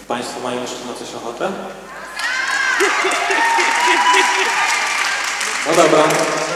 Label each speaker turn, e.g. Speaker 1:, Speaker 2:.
Speaker 1: Państwo mają jeszcze na coś ochotę? No dobra.